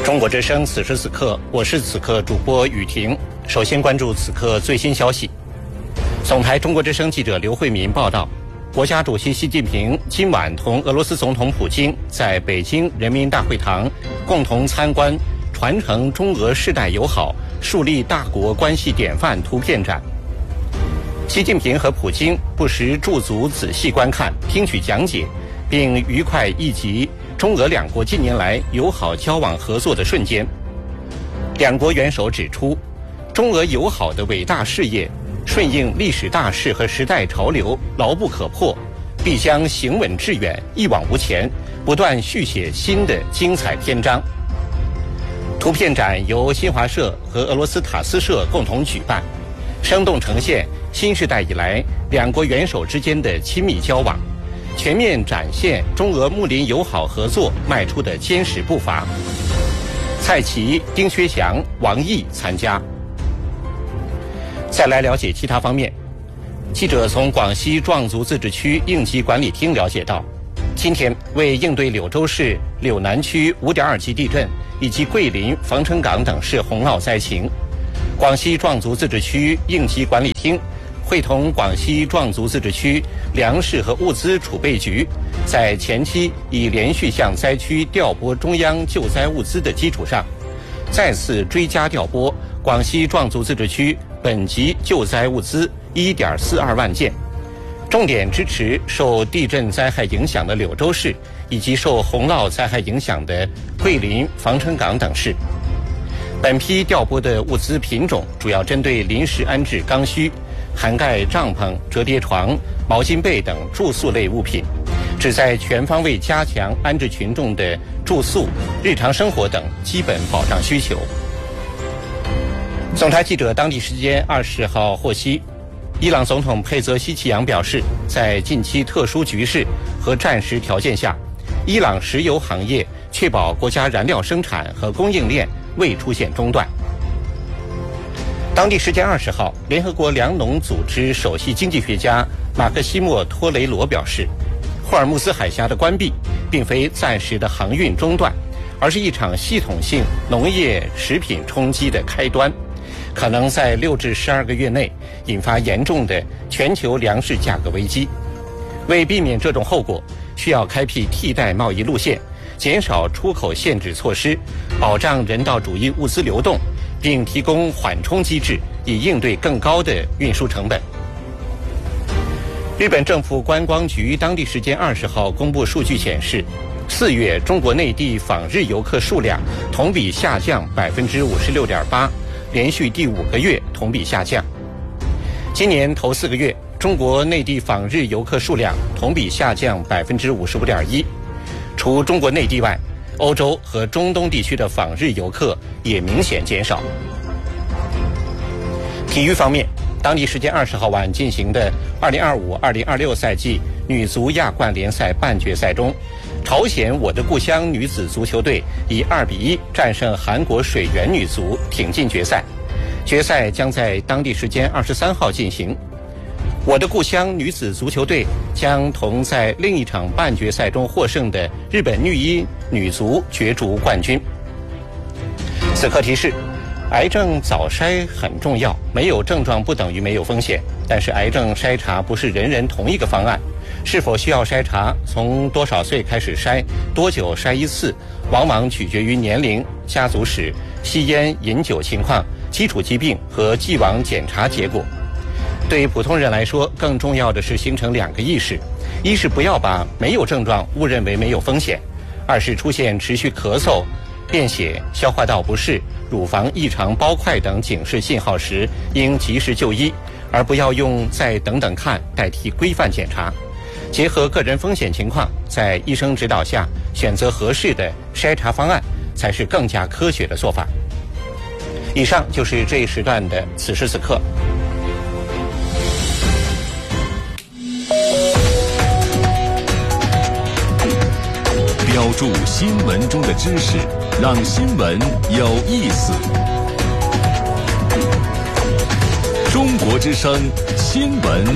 中国之声此时此刻，我是此刻主播雨婷。首先关注此刻最新消息。总台中国之声记者刘慧民报道，国家主席习近平今晚同俄罗斯总统普京在北京人民大会堂共同参观传承中俄世代友好、树立大国关系典范图片展。习近平和普京不时驻足仔细观看、听取讲解，并愉快忆及中俄两国近年来友好交往合作的瞬间。两国元首指出，中俄友好的伟大事业顺应历史大势和时代潮流，牢不可破，必将行稳致远，一往无前，不断续写新的精彩篇章。图片展由新华社和俄罗斯塔斯社共同举办，生动呈现新时代以来两国元首之间的亲密交往，全面展现中俄睦邻友好合作迈出的坚实步伐。蔡奇、丁薛祥、王毅参加。再来了解其他方面。记者从广西壮族自治区应急管理厅了解到，今天为应对柳州市柳南区5.2级地震以及桂林、防城港等市洪涝灾情，广西壮族自治区应急管理厅会同广西壮族自治区粮食和物资储备局，在前期已连续向灾区调拨中央救灾物资的基础上，再次追加调拨广西壮族自治区本级救灾物资1.42万件，重点支持受地震灾害影响的柳州市以及受洪涝灾害影响的桂林、防城港等市。本批调拨的物资品种主要针对临时安置刚需，涵盖帐篷、折叠床、毛巾被等住宿类物品，旨在全方位加强安置群众的住宿、日常生活等基本保障需求。总台记者当地时间20号获悉，伊朗总统佩泽希奇扬表示，在近期特殊局势和战时条件下，伊朗石油行业确保国家燃料生产和供应链未出现中断。当地时间20号，联合国粮农组织首席经济学家马克西莫·托雷罗表示，霍尔木兹海峡的关闭并非暂时的航运中断，而是一场系统性农业食品冲击的开端，可能在6至12个月内引发严重的全球粮食价格危机。为避免这种后果，需要开辟替代贸易路线，减少出口限制措施，保障人道主义物资流动，并提供缓冲机制，以应对更高的运输成本。日本政府观光局当地时间20号公布数据显示，4月中国内地访日游客数量同比下降56.8%，连续第5个月同比下降。今年头4个月，中国内地访日游客数量同比下降55.1%。除中国内地外，欧洲和中东地区的访日游客也明显减少。体育方面，当地时间20号晚进行的2025-2026赛季女足亚冠联赛半决赛中，朝鲜我的故乡女子足球队以2-1战胜韩国水原女足，挺进决赛。决赛将在当地时间23号进行。我的故乡女子足球队将同在另一场半决赛中获胜的日本绿衣女足角逐冠军。此刻提示，癌症早筛很重要，没有症状不等于没有风险，但是癌症筛查不是人人同一个方案，是否需要筛查，从多少岁开始筛，多久筛一次，往往取决于年龄、家族史、吸烟、饮酒情况、基础疾病和既往检查结果。对于普通人来说，更重要的是形成2个意识：一是不要把没有症状误认为没有风险；二是出现持续咳嗽、便血、消化道不适、乳房异常包块等警示信号时，应及时就医，而不要用再等等看代替规范检查。结合个人风险情况，在医生指导下选择合适的筛查方案，才是更加科学的做法。以上就是这一时段的此时此刻。 标注新闻中的知识，让新闻有意思。中国之声新闻